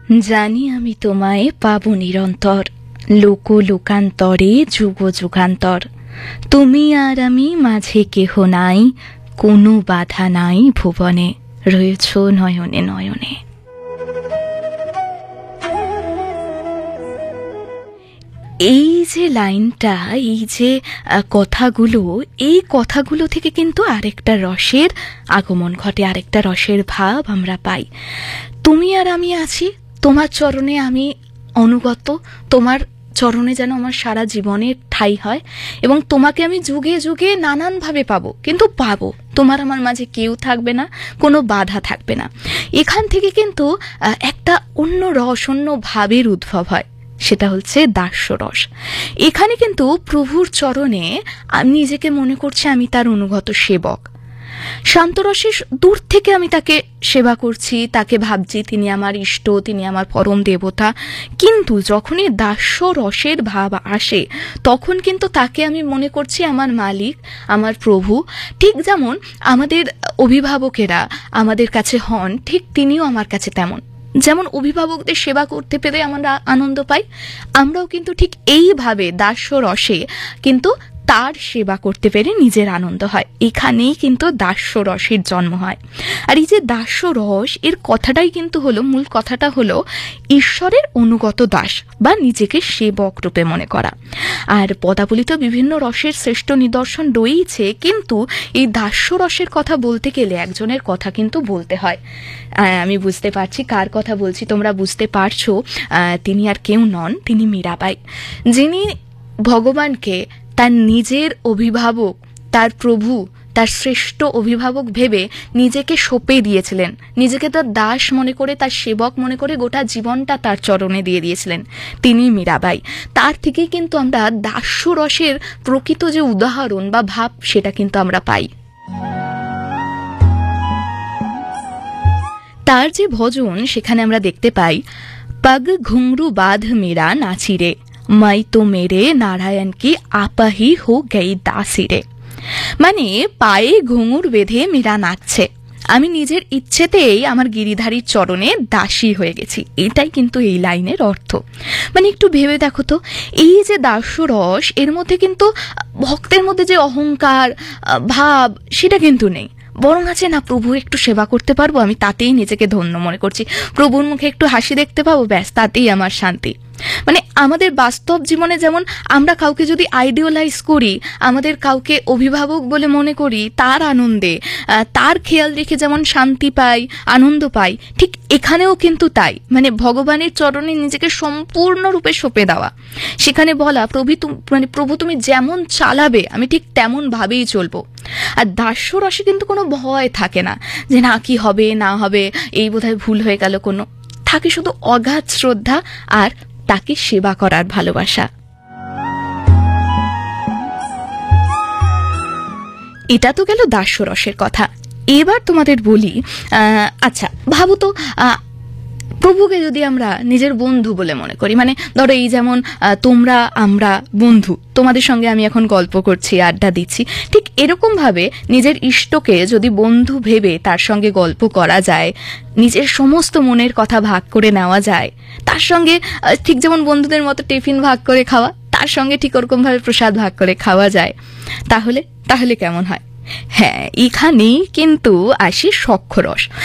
জানি আমি তোমায় পাবো নিরন্তর, লোক লোকান্তরে যুগ যুগান্তর। তুমি আর আমি মাঝে কেহ নাই, কোনো বাধা নাই ভুবনে, রয়েছ নয়নে নয়নে। এই যে লাইনটা, এই যে কথাগুলো, এই কথাগুলো থেকে কিন্তু আরেকটা রসের আগমন ঘটে, আরেকটা রসের ভাব আমরা পাই। তুমি আর আমি আছি, তোমার চরণে আমি অনুগত, তোমার চরণে যেন আমার সারা জীবনের ঠাঁই হয়, এবং তোমাকে আমি যুগে যুগে নানানভাবে পাবো, কিন্তু পাবো। তোমার আমার মাঝে কেউ থাকবে না, কোনো বাধা থাকবে না। এখান থেকে কিন্তু একটা অন্য রস, অন্য ভাবের উদ্ভব হয়, সেটা হচ্ছে দাস্যরস। এখানে কিন্তু প্রভুর চরণে আমি নিজেকে মনে করছি আমি তার অনুগত সেবক। শান্তরসের দূর থেকে আমি তাকে সেবা করছি, তাকে ভাবছি তিনি আমার ইষ্ট, তিনি আমার পরম দেবতা। কিন্তু যখনই দাস্য রসের ভাব আসে, তখন কিন্তু তাকে আমি মনে করছি আমার মালিক, আমার প্রভু। ঠিক যেমন আমাদের অভিভাবকেরা আমাদের কাছে হন, ঠিক তিনিও আমার কাছে তেমন। যেমন অভিভাবকদের সেবা করতে পেরে আমরা আনন্দ পাই, আমরাও কিন্তু ঠিক এইভাবে দাস্য রসে কিন্তু তার সেবা করতে পেরে নিজের আনন্দ হয়। এখানেই কিন্তু দাস্য রসের জন্ম হয়। আর এই যে দাস্য রস, এর কথাটাই কিন্তু হলো, মূল কথাটা হলো ঈশ্বরের অনুগত দাস বা নিজেকে সেবক রূপে মনে করা। আর পদাবলিত বিভিন্ন রসের শ্রেষ্ঠ নিদর্শন রয়েছে, কিন্তু এই দাস্য রসের কথা বলতে গেলে একজনের কথা কিন্তু বলতে হয়। আমি বুঝতে পারছি কার কথা বলছি, তোমরা বুঝতে পারছো। তিনি আর কেউ নন, তিনি মীরাবাই, যিনি ভগবানকে তার নিজের অভিভাবক, তার প্রভু, তার শ্রেষ্ঠ অভিভাবক ভেবে নিজেকে সঁপে দিয়েছিলেন, নিজেকে তার দাস মনে করে, তার সেবক মনে করে গোটা জীবনটা তার চরণে দিয়ে দিয়েছিলেন। তিনি মীরাবাই। তার থেকেই কিন্তু আমরা দাস্য রসের প্রকৃত যে উদাহরণ বা ভাব, সেটা কিন্তু আমরা পাই। তার যে ভজন, সেখানে আমরা দেখতে পাই, পগ ঘুংরু বাঁধ মেরা নাচিরে, মাই তো মেরে নারায়ণ কি আপাহি হো গই দাসিরে। মানে পায়ে ঘুঙুর বেঁধে মীরা নাচছে, আমি নিজের ইচ্ছেতেই আমার গিরিধারীর চরণে দাসী হয়ে গেছি। এটাই কিন্তু এই লাইনের অর্থ। মানে একটু ভেবে দেখো তো, এই যে দাস্যরস, এর মধ্যে কিন্তু ভক্তের মধ্যে যে অহংকার ভাব, সেটা কিন্তু নেই। বরং আছে না, প্রভু একটু সেবা করতে পারবো, আমি তাতেই নিজেকে ধন্য মনে করছি। প্রভুর মুখে একটু হাসি দেখতে পাবো, ব্যাস, তাতেই আমার শান্তি। মানে আমাদের বাস্তব জীবনে যেমন আমরা কাউকে যদি আইডিয়ালাইজ করি, আমাদের কাউকে অভিভাবক বলে মনে করি, তার আনন্দে, তার খেয়াল রেখে যেমন শান্তি পাই, আনন্দ পাই, ঠিক এখানেও কিন্তু তাই। মানে ভগবানের চরণে নিজেকে সম্পূর্ণরূপে সঁপে দেওয়া। সেখানে বলা, প্রভু তুমি যেমন চালাবে আমি ঠিক তেমন ভাবেই চলবো। আর দাস্য রসে কিন্তু কোনো ভয় থাকে না, যে না কি হবে না হবে, এই বোধহয় ভুল হয়ে গেল কোনো। থাকে শুধু অগাধ শ্রদ্ধা আর তাকে সেবা করার ভালোবাসা। এটা তো গেল দাস্য রসের কথা। এবার তোমাদের বলি, আচ্ছা ভাবো তো, প্রভুকে যদি আমরা নিজের বন্ধু বলে মনে করি, মানে ধরো এই যেমন তোমরা আমরা বন্ধু, তোমাদের সঙ্গে আমি এখন গল্প করছি, আড্ডা দিচ্ছি, ঠিক এরকম ভাবে নিজের ইষ্টকে যদি বন্ধু ভেবে তার সঙ্গে গল্প করা যায়, নিজের সমস্ত মনের কথা ভাগ করে নেওয়া যায়, তার সঙ্গে ঠিক যেমন বন্ধুদের মতো টিফিন ভাগ করে খাওয়া, তার সঙ্গে ঠিক ওরকম ভাবে প্রসাদ ভাগ করে খাওয়া যায়, তাহলে কেমন হয়? হ্যাঁ, এখানেই কিন্তু আসে সখ্য রস।